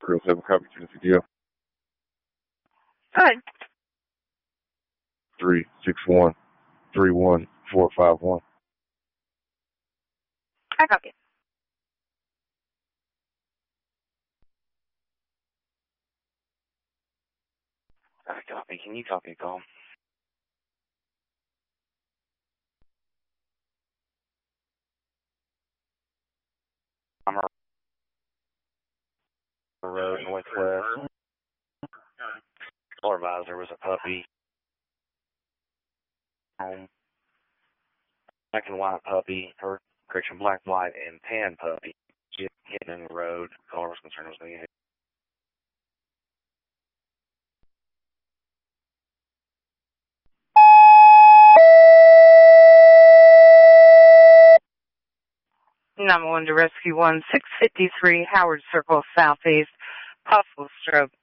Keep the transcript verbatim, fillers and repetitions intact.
Real seven copy to the C D L. Good. Three six one three one four five one. I copy. I copy. Can you copy a call? I'm a road northwest. Floor advisor was a puppy. Home. Black and white puppy, or correction, black, white, and tan puppy. Hidden in the road. Caller was concerned was being hit. Number one to rescue one, six fifty-three Howard Circle Southeast. Possible stroke.